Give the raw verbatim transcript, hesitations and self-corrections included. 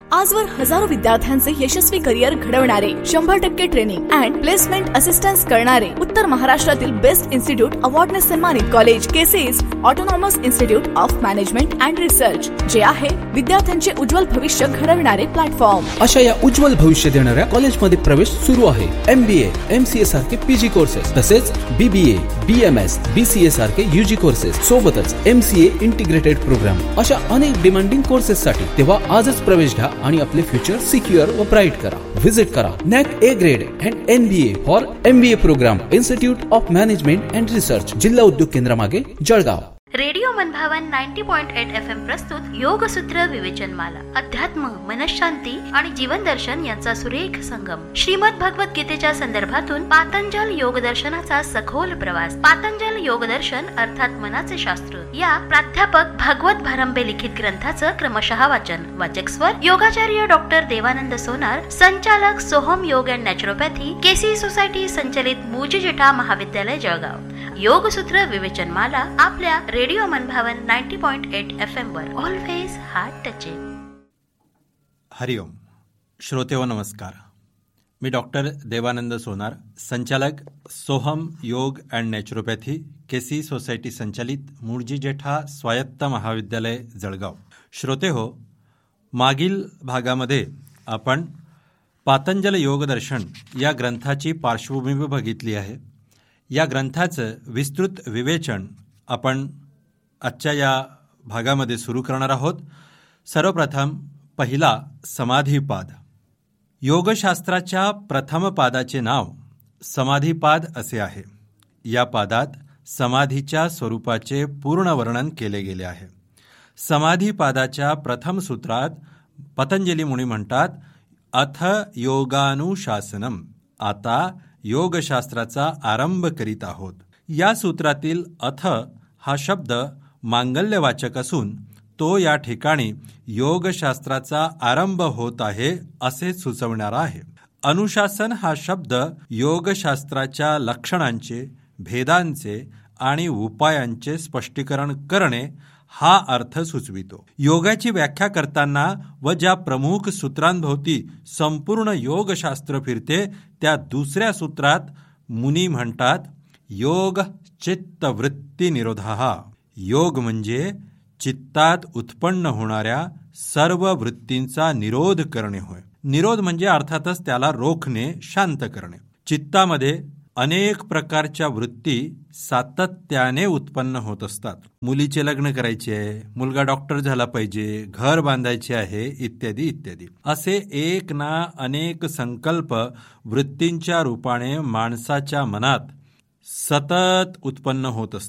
आजवर हजारो विद्यार्थ्यांचे यशस्वी करिअर घडवणारे, शंभर टक्के ट्रेनिंग अँड प्लेसमेंट असिस्टन्स करणारे, उत्तर महाराष्ट्रातील बेस्ट इन्स्टिट्यूट अवॉर्डने सन्मानित college केसीज autonomous institute of management and research, जे आहे विद्यार्थ्यांचे उज्ज्वल भविष्य घडविणारे प्लॅटफॉर्म. अशा या उज्ज्वल भविष्य देणाऱ्या कॉलेजमध्ये प्रवेश सुरू आहे. एमबीए, एमसीए सारखे पीजी कोर्सेस, तसेच बीबीए, बीएमएस, बीसीए सारखे यूजी कोर्सेस, सोबतच एमसीए इंटिग्रेटेड प्रोग्राम अशा अनेक डिमांडिंग कोर्सेस साठी तेव्हा आजच प्रवेश घ्या आणि आपले फ्युचर सिक्युअर व ब्राईट करा. व्हिजिट करा NAAC A grade and NBA for MBA programme, institute of management and research, जिल्हा उद्योग केंद्रामागे, जळगाव. रेडिओ मनभावन नव्वद पॉइंट आठ एफ एम प्रस्तुत योगसूत्र विवेचनमाला. अध्यात्म, मनशांती आणि जीवन दर्शन यांचा सुरेख संगम. श्रीमद भगवत गीतेच्या संदर्भातून पातंजल योग दर्शनाचा सखोल प्रवास. पातंजल योग दर्शन अर्थात मनाचे शास्त्र या प्राध्यापक भागवत भारंबे लिखित ग्रंथाचं क्रमशः वाचन. वाचक स्वर योगाचार्य डॉक्टर देवानंद सोनार, संचालक सोहम योग अँड नॅचरोपॅथी, केसी सोसायटी संचलित मुजिजिठा महाविद्यालय, जळगाव. योगसूत्र विवेचनमाला आपल्या रेडिओ मनभावन नव्वद पॉइंट आठ F M were always heart touching. हरिओम. श्रोतेहो नमस्कार. मी डॉक्टर देवानंद सोनार, संचालक सोहम योग अँड नॅचरोपॅथी, केसी सोसायटी संचालित मुळजी जेठा स्वायत्त महाविद्यालय, जळगाव. श्रोतेहो, मागील भागामध्ये आपण पातंजल योगदर्शन या ग्रंथाची पार्श्वभूमी बघितली आहे. या ग्रंथाचं विस्तृत विवेचन आपण आजच्या या भागामध्ये सुरू करणार आहोत. सर्वप्रथम पहिला समाधीपाद. योगशास्त्राच्या प्रथम पादाचे नाव समाधीपाद असे आहे. या पादात समाधीच्या स्वरूपाचे पूर्ण वर्णन केले गेले आहे. समाधीपादाच्या प्रथम सूत्रात पतंजली मुनी म्हणतात, अथ योगानुशासनम, आता योगशास्त्राचा आरंभ करीत आहोत. या सूत्रातील अथ हा शब्द मांगल्यवाचक असून तो या ठिकाणी योगशास्त्राचा आरंभ होत आहे असे सुचवणारा आहे. अनुशासन हा शब्द योगशास्त्राच्या लक्षणांचे, भेदांचे आणि उपायांचे स्पष्टीकरण करणे हा अर्थ सुचवितो. योगाची व्याख्या करताना व ज्या प्रमुख सूत्रांभोवती संपूर्ण योगशास्त्र फिरते त्या दुसऱ्या सूत्रात मुनी म्हणतात, योग चित्तवृत्ती निरोधा. योग म्हणजे चित्तात उत्पन्न होणाऱ्या सर्व वृत्तींचा निरोध करणे होय. निरोध म्हणजे अर्थातच त्याला रोखणे, शांत करणे. चित्तामध्ये अनेक प्रकारच्या वृत्ती सातत्याने उत्पन्न होत असतात. मुलीचे लग्न करायचे आहे, मुलगा डॉक्टर झाला पाहिजे, घर बांधायचे आहे, इत्यादी इत्यादी असे एक ना अनेक संकल्प वृत्तींच्या रूपाने माणसाच्या मनात सतत उत्पन्न होत असतात.